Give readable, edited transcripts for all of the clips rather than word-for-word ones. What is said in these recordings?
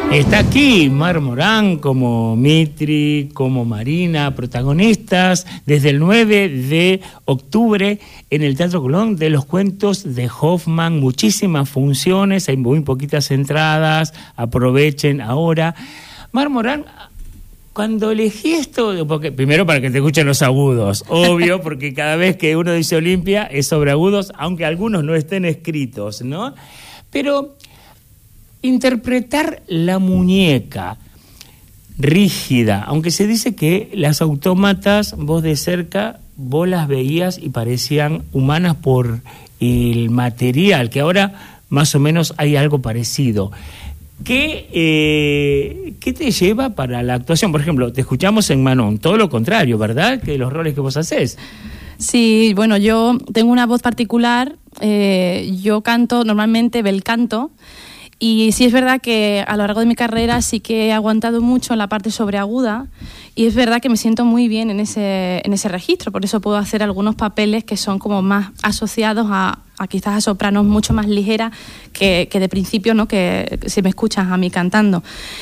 Está aquí Mar Morán como Mitri, como Marina, protagonistas desde el 9 de octubre en el Teatro Colón de los cuentos de Hoffmann. Muchísimas funciones, hay muy poquitas entradas, aprovechen ahora. Mar Morán, cuando elegí esto, porque, primero para que te escuchen los agudos, obvio, porque cada vez que uno dice Olimpia es sobre agudos, aunque algunos no estén escritos, ¿no? Pero interpretar la muñeca rígida, aunque se dice que las autómatas, vos de cerca, vos las veías y parecían humanas por el material, que ahora más o menos hay algo parecido. ¿Qué te lleva para la actuación? Por ejemplo, te escuchamos en Manon, todo lo contrario, ¿verdad? Que los roles que vos hacés. Sí, bueno, yo tengo una voz particular, yo canto normalmente bel canto, y sí es verdad que a lo largo de mi carrera sí que he aguantado mucho en la parte sobreaguda, y es verdad que me siento muy bien en ese registro, por eso puedo hacer algunos papeles que son como más asociados a quizás a sopranos mucho más ligeras que de principio, ¿no? Que si me escuchas a mí cantando.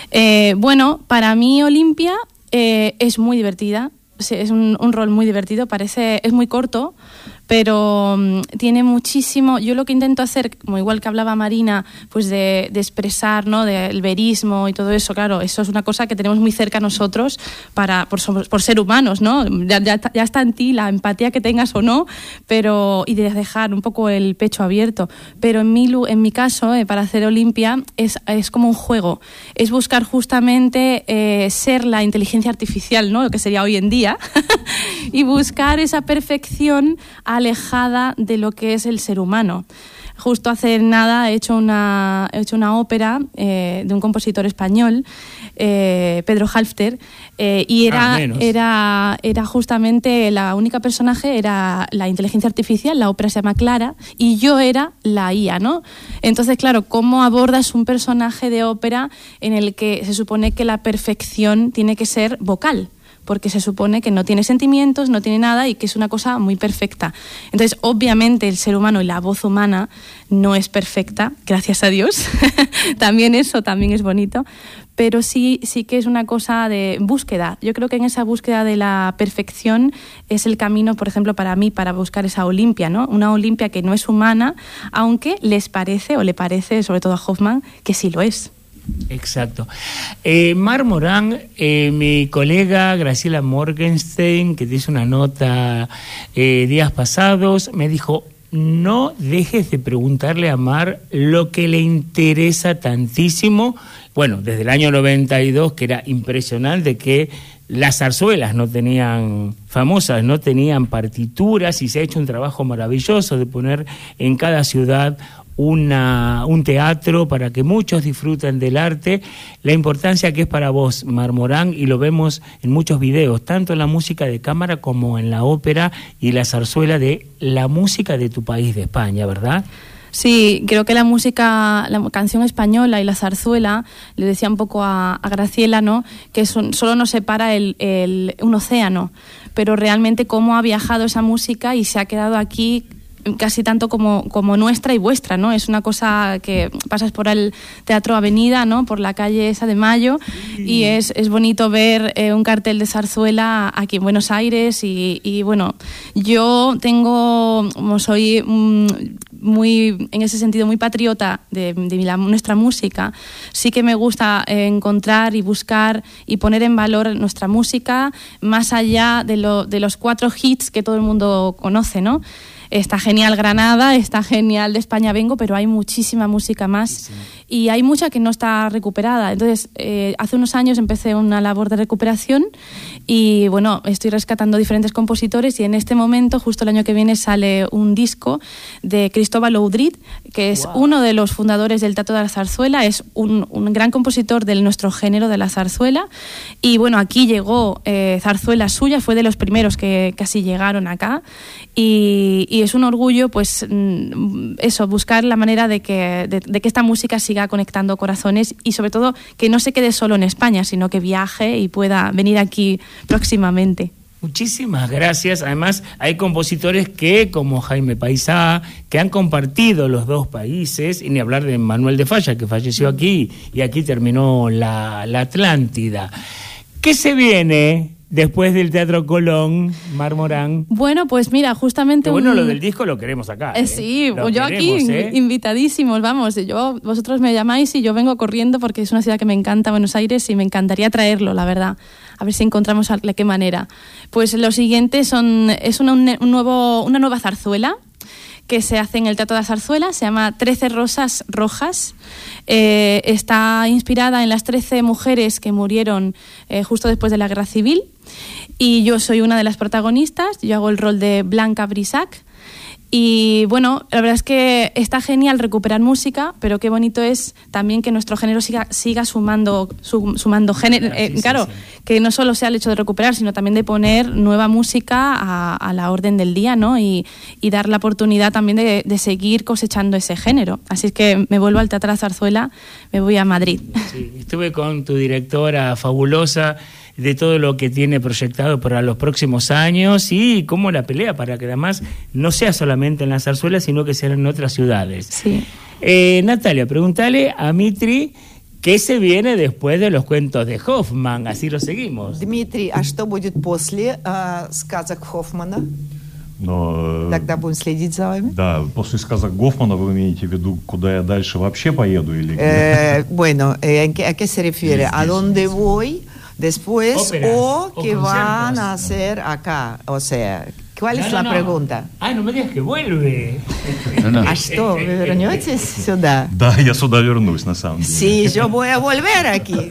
Bueno, para mí Olimpia es muy divertida, es un rol muy divertido, es muy corto, pero tiene muchísimo. Yo lo que intento hacer, como igual que hablaba Marina, pues de expresar, ¿no? Del verismo y todo eso, claro, eso es una cosa que tenemos muy cerca nosotros por ser humanos, ¿no? Ya está en ti la empatía que tengas o no, y de dejar un poco el pecho abierto. Pero en mi caso, para hacer Olimpia, es como un juego, es buscar justamente ser la inteligencia artificial, ¿no? Lo que sería hoy en día, y buscar esa perfección alejada de lo que es el ser humano. Justo hace nada he hecho una ópera de un compositor español, Pedro Halfter, y era justamente la única personaje, era la inteligencia artificial, la ópera se llama Clara, y yo era la IA, ¿no? Entonces, claro, ¿cómo abordas un personaje de ópera en el que se supone que la perfección tiene que ser vocal? Porque se supone que no tiene sentimientos, no tiene nada y que es una cosa muy perfecta. Entonces, obviamente, el ser humano y la voz humana no es perfecta, gracias a Dios. También eso también es bonito, pero sí que es una cosa de búsqueda. Yo creo que en esa búsqueda de la perfección es el camino, por ejemplo, para mí, para buscar esa Olimpia, ¿no? Una Olimpia que no es humana, aunque le parece, sobre todo a Hoffmann, que sí lo es. Exacto. Mar Morán, mi colega Graciela Morgenstein, que te hizo una nota días pasados, me dijo: no dejes de preguntarle a Mar lo que le interesa tantísimo. Bueno, desde el año 92, que era impresionante que las zarzuelas no tenían partituras, y se ha hecho un trabajo maravilloso de poner en cada ciudad un teatro para que muchos disfruten del arte, la importancia que es para vos, Mar Morán, y lo vemos en muchos videos, tanto en la música de cámara como en la ópera y la zarzuela, de la música de tu país, de España, ¿verdad? Sí, creo que la canción española y la zarzuela, le decía un poco a Graciela, ¿no? Que solo nos separa un océano, pero realmente cómo ha viajado esa música y se ha quedado aquí casi tanto como nuestra y vuestra, ¿no? Es una cosa que pasas por el Teatro Avenida, ¿no? Por la calle esa de Mayo, y es bonito ver un cartel de zarzuela aquí en Buenos Aires, y bueno, yo soy muy, en ese sentido, muy patriota de nuestra música. Sí que me gusta encontrar y buscar y poner en valor nuestra música, más allá de los 4 hits que todo el mundo conoce, ¿no? Está genial Granada, está genial De España Vengo, pero hay muchísima música más, sí. Y hay mucha que no está recuperada. Entonces, hace unos años empecé una labor de recuperación y, bueno, estoy rescatando diferentes compositores, y en este momento, justo el año que viene, sale un disco de Cristóbal Oudrit, que es uno de los fundadores del Teatro de la Zarzuela, es un gran compositor de nuestro género de la zarzuela, y, bueno, aquí llegó zarzuela suya, fue de los primeros que casi llegaron acá, y es un orgullo, pues, eso, buscar la manera de que esta música siga conectando corazones, y sobre todo que no se quede solo en España, sino que viaje y pueda venir aquí próximamente. Muchísimas gracias. Además, hay compositores que, como Jaime Paisá, que han compartido los dos países, y ni hablar de Manuel de Falla, que falleció aquí, y aquí terminó la Atlántida. ¿Qué se viene después del Teatro Colón, Mar Morán? Bueno, pues mira, justamente... Bueno, lo del disco lo queremos acá. Sí, lo yo queremos, aquí, invitadísimos, vamos. Vosotros me llamáis y yo vengo corriendo porque es una ciudad que me encanta, Buenos Aires, y me encantaría traerlo, la verdad. A ver si encontramos de qué manera. Pues lo siguiente es una nueva zarzuela que se hace en el Teatro de la Zarzuela, se llama 13 Rosas Rojas. Está inspirada en las 13 mujeres que murieron justo después de la Guerra Civil, y yo soy una de las protagonistas. Yo hago el rol de Blanca Brisac. Y bueno, la verdad es que está genial recuperar música, pero qué bonito es también que nuestro género siga sumando género. Claro, que no solo sea el hecho de recuperar, sino también de poner nueva música a la orden del día, ¿no? Y dar la oportunidad también de seguir cosechando ese género. Así es que me vuelvo al Teatro de la Zarzuela, me voy a Madrid. Sí, estuve con tu directora fabulosa de todo lo que tiene proyectado para los próximos años y cómo la pelea para que además no sea solamente en la Zarzuela, sino que sea en otras ciudades. Sí. Natalia, pregúntale a Mitri qué se viene después de los cuentos de Hoffman, así lo seguimos. Дмитрий, а что будет после сказок Хоффмана? Но, Тогда будем следить за вами. Да, после сказок Гофмана вы имеете в виду, куда я дальше вообще поеду или где? Bueno, ¿a qué se refiere? ¿A dónde voy después Óperas, o qué van conciertos. a hacer acá? O sea, ¿cuál es la pregunta? Ah, no me digas que vuelve. А что, вы вернетесь сюда? Да, я сюда вернусь, на самом деле. Sí, yo voy a volver aquí.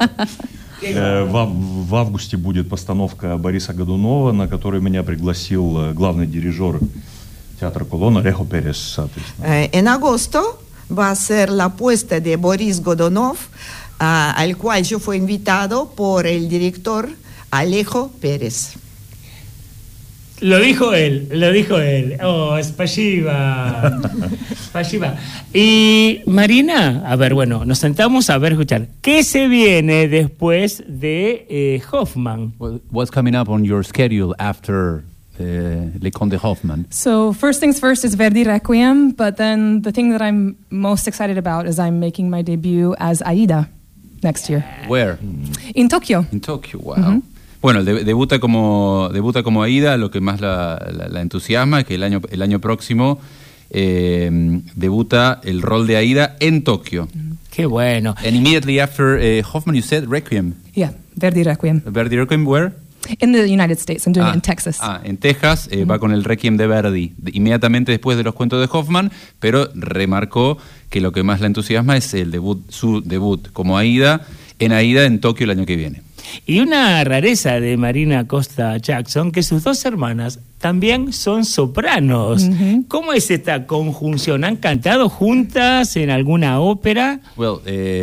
В августе будет постановка Бориса Годунова, на которую меня пригласил главный дирижер театра Колон Алехо Перес, соответственно. En agosto va a ser la puesta de Boris Godunov, al cual yo fui invitado por el director Alejo Pérez. Lo dijo él. Oh, spasiba. Spasiba. Y Marina, a ver, bueno, nos sentamos a ver, escuchar. ¿Qué se viene después de Hoffman? What's coming up on your schedule after Le Conte de Hoffman? So first things first is Verdi Requiem, but then the thing that I'm most excited about is I'm making my debut as Aida next year. Where? In Tokyo. In Tokyo, wow. Bueno, debuta como Aida. Lo que más la entusiasma es que el año próximo debuta el rol de Aida en Tokio. Qué bueno. And immediately after Hoffman, you said Requiem. Yeah, Verdi Requiem. Verdi Requiem, where? In the United States. I'm doing it in Texas. En Texas. Va con el Requiem de Verdi, inmediatamente después de los cuentos de Hoffman, pero remarcó que lo que más la entusiasma es su debut como Aida en Tokio el año que viene. Y una rareza de Marina Costa Jackson, que sus dos hermanas también son sopranos. ¿Cómo es esta conjunción? ¿Han cantado juntas en alguna ópera? Well,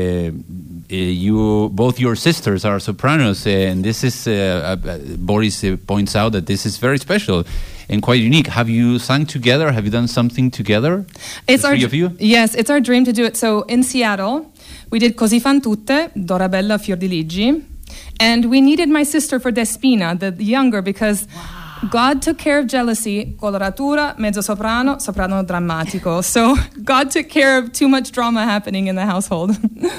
both your sisters are sopranos, and this is, Boris points out that this is very special and quite unique. Have you sung together? Have you done something together? The three of you? Yes, it's our dream to do it. So in Seattle, we did Così fan tutte, Dorabella Fiordiligi, and we needed my sister for Despina, the younger, because God took care of jealousy, coloratura, mezzo soprano, soprano drammatico. So God took care of too much drama happening in the household.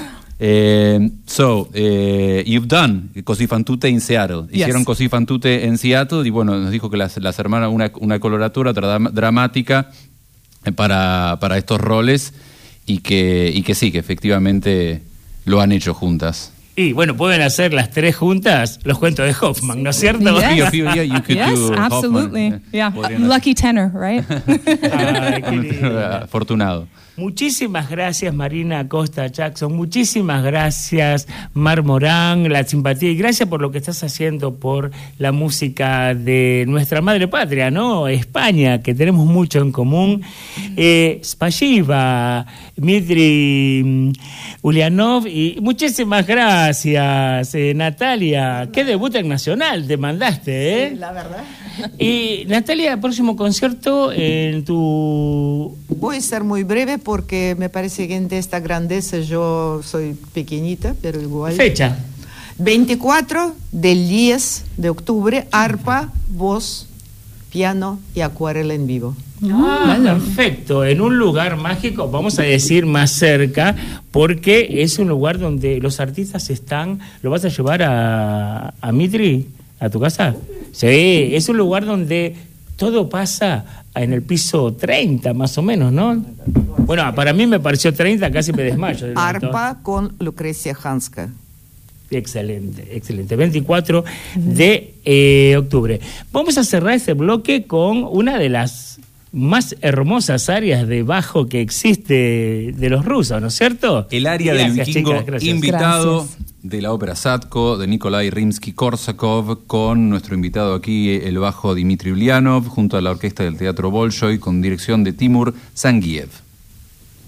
So you've done Così fan tutte in Seattle. Yes. Hicieron Così fan tutte en Seattle y bueno, nos dijo que las hermanas, una coloratura, otra dramática para estos roles y que sí, que efectivamente lo han hecho juntas. Y bueno, pueden hacer las tres juntas los cuentos de Hoffman, ¿no es cierto? Yes. You could Yes, do absolutely. Hoffman. Yeah, Podrían lucky tenor, right? Ay, qué lindo. Afortunado. Muchísimas gracias, Marina Costa Jackson. Muchísimas gracias, Mar Morán, la simpatía. Y gracias por lo que estás haciendo por la música de nuestra madre patria, ¿no? España, que tenemos mucho en común. Spasiba, Dmitri Ulyanov. Y muchísimas gracias, Natalia. Qué debut internacional te mandaste, ¿eh? Sí, la verdad. Y Natalia, próximo concierto en tu... Voy a ser muy breve porque me parece que en esta grandeza yo soy pequeñita, pero igual. fecha. 24 del 10 de octubre, arpa, voz, piano y acuarela en vivo. Perfecto, en un lugar mágico, vamos a decir más cerca, porque es un lugar donde los artistas están. ¿Lo vas a llevar a Mitri, a tu casa? Sí, es un lugar donde todo pasa en el piso 30 más o menos, ¿no? Bueno, para mí me pareció 30, casi me desmayo. Arpa con Lucrecia Hanska. Excelente, excelente. 24 de octubre. Vamos a cerrar este bloque con una de las más hermosas áreas de bajo que existe de los rusos, ¿no es cierto? El área Gracias, del vikingo, chicas, gracias. invitado Gracias. de la ópera Sadko, de Nikolai Rimsky-Korsakov, con nuestro invitado aquí, el bajo Dmitry Ulyanov, junto a la orquesta del Teatro Bolshoi, con dirección de Timur Zangiev.